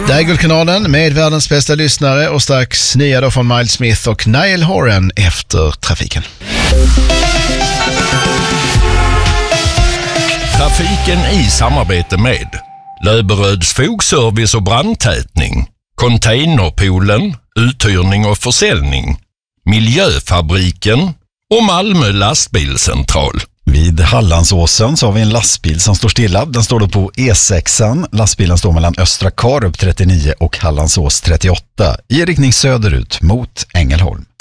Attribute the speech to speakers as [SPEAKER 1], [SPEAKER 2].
[SPEAKER 1] Det är Guldkanalen med världens bästa lyssnare och strax nya då från Miles Smith och Niall Horan efter trafiken.
[SPEAKER 2] Trafiken i samarbete med Löberöds fogservice och brandtätning, Containerpoolen, uthyrning och försäljning, Miljöfabriken och Malmö lastbilscentral.
[SPEAKER 3] Vid Hallandsåsen så har vi en lastbil som står stilla. Den står då på E6. Lastbilen står mellan Östra Karup 39 och Hallandsås 38 i riktning söderut mot Ängelholm.